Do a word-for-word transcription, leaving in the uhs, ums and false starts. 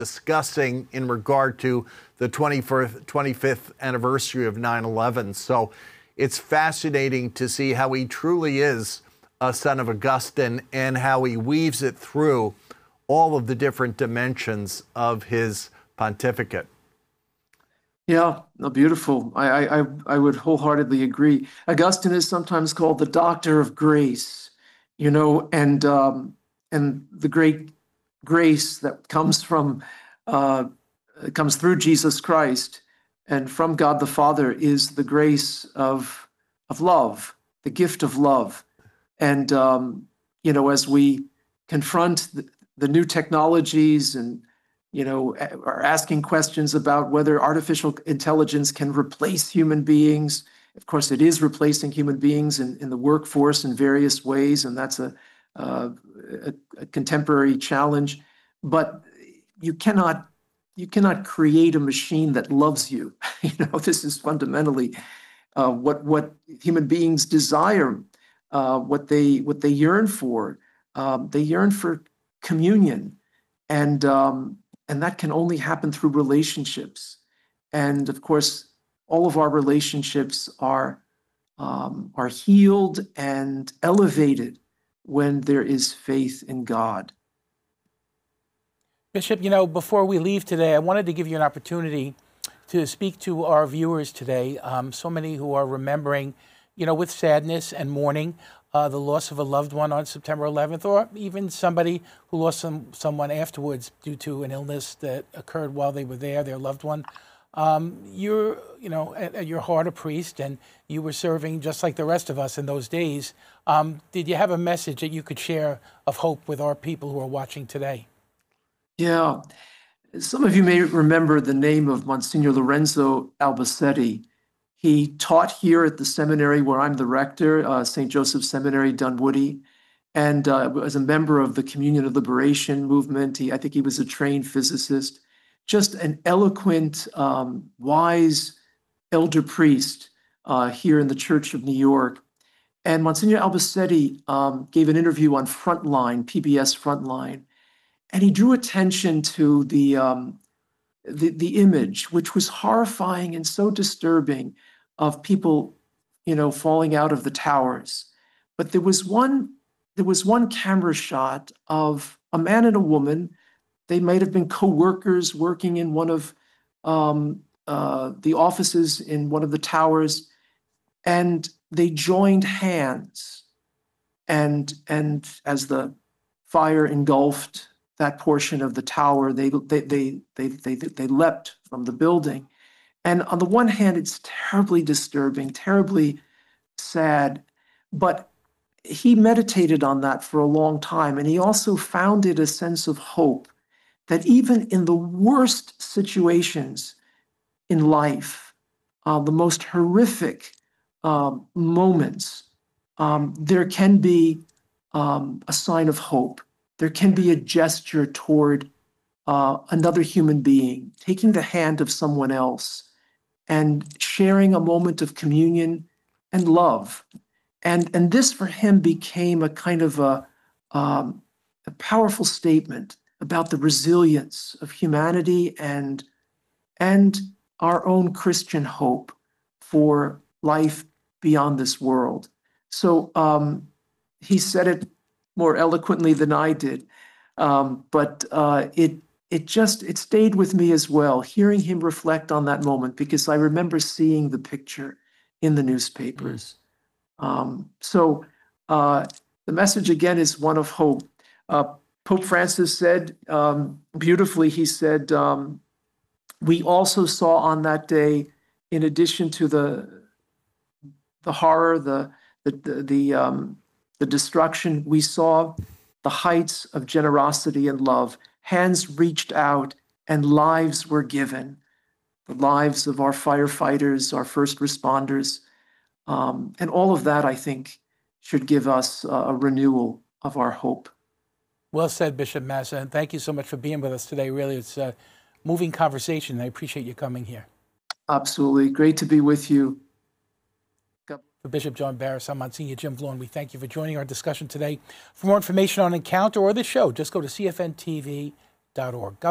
discussing in regard to the twenty-fifth anniversary of nine eleven. So it's fascinating to see how he truly is a son of Augustine and how he weaves it through all of the different dimensions of his pontificate. Yeah, no, beautiful. I, I, I would wholeheartedly agree. Augustine is sometimes called the doctor of grace, you know, and um, and the great grace that comes from uh, comes through Jesus Christ and from God the Father is the grace of of love, the gift of love. And um, you know, as we confront the, the new technologies and you know, are asking questions about whether artificial intelligence can replace human beings. Of course, it is replacing human beings in, in the workforce in various ways, and that's a, uh, a, a contemporary challenge. But you cannot you cannot create a machine that loves you. You know, this is fundamentally uh, what what human beings desire, uh, what they what they yearn for. Um, they yearn for communion, and um, And that can only happen through relationships. And of course, all of our relationships are, um, are healed and elevated when there is faith in God. Bishop, you know, before we leave today, I wanted to give you an opportunity to speak to our viewers today. Um, so many who are remembering, you know, with sadness and mourning, Uh, the loss of a loved one on September eleventh, or even somebody who lost some, someone afterwards due to an illness that occurred while they were there, their loved one. Um, you're, you know, at, at your heart a priest, and you were serving just like the rest of us in those days. Um, did you have a message that you could share of hope with our people who are watching today? Yeah. Some of you may remember the name of Monsignor Lorenzo Albacete. He taught here at the seminary where I'm the rector, uh, Saint Joseph Seminary, Dunwoody, and uh, as a member of the Communion of Liberation movement. He, I think he was a trained physicist, just an eloquent, um, wise elder priest uh, here in the Church of New York. And Monsignor Albacete um, gave an interview on Frontline, P B S Frontline, and he drew attention to the, um, the, the image, which was horrifying and so disturbing, of people, you know, falling out of the towers. But there was one, there was one camera shot of a man and a woman. They might have been co-workers working in one of um, uh, the offices in one of the towers, and they joined hands. And and as the fire engulfed that portion of the tower, they they they they they, they leapt from the building. And on the one hand, it's terribly disturbing, terribly sad, but he meditated on that for a long time. And he also founded a sense of hope that even in the worst situations in life, uh, the most horrific uh, moments, um, there can be um, a sign of hope. There can be a gesture toward uh, another human being, taking the hand of someone else, and sharing a moment of communion and love. And, and this for him became a kind of a, um, a powerful statement about the resilience of humanity and, and our own Christian hope for life beyond this world. So um, he said it more eloquently than I did, um, but uh, it It just, it stayed with me as well, hearing him reflect on that moment, because I remember seeing the picture in the newspapers. Mm. Um, so uh, the message again is one of hope. Uh, Pope Francis said um, beautifully, he said, um, we also saw on that day, in addition to the the horror, the, the, the, the, um, the destruction, we saw the heights of generosity and love. Hands reached out and lives were given. The lives of our firefighters, our first responders. Um, and all of that, I think, should give us uh, a renewal of our hope. Well said, Bishop Massa, and thank you so much for being with us today. Really, it's a moving conversation. I appreciate you coming here. Absolutely. Great to be with you. For Bishop John Barris, I'm Monsignor Jim Vaughn. We thank you for joining our discussion today. For more information on Encounter or the show, just go to C F N T V dot org.